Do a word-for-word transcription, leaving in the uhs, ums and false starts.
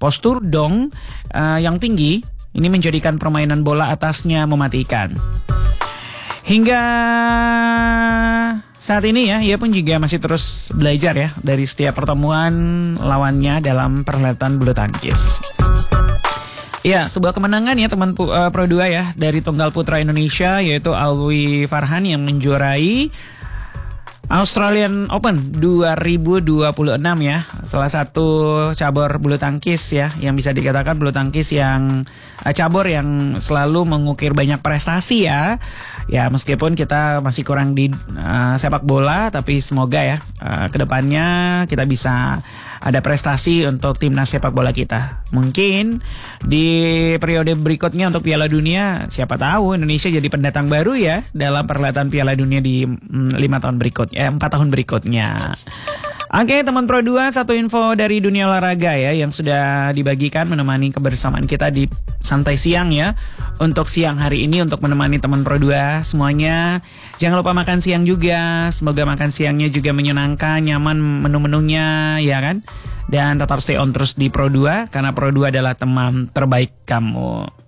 Postur dong uh, yang tinggi ini menjadikan permainan bola atasnya mematikan. Hingga saat ini ya, ia pun juga masih terus belajar ya dari setiap pertemuan lawannya dalam perhelatan bulu tangkis. Ya, sebuah kemenangan ya teman uh, Pro dua ya dari tunggal putra Indonesia, yaitu Alwi Farhan yang menjuarai Australian Open dua ribu dua puluh enam ya. Salah satu cabur bulu tangkis ya, yang bisa dikatakan bulu tangkis yang uh, cabur yang selalu mengukir banyak prestasi ya. Ya meskipun kita masih kurang di uh, sepak bola, tapi semoga ya uh, kedepannya kita bisa ada prestasi untuk timnas sepak bola kita. Mungkin di periode berikutnya untuk Piala Dunia, siapa tahu Indonesia jadi pendatang baru ya dalam perhelatan Piala Dunia di mm, lima tahun berikutnya, eh, empat tahun berikutnya. Oke teman Pro dua, satu info dari dunia olahraga ya yang sudah dibagikan menemani kebersamaan kita di santai siang ya. Untuk siang hari ini untuk menemani teman Pro dua semuanya, jangan lupa makan siang juga. Semoga makan siangnya juga menyenangkan, nyaman menu-menunya ya kan. Dan tetap stay on terus di Pro dua karena Pro dua adalah teman terbaik kamu.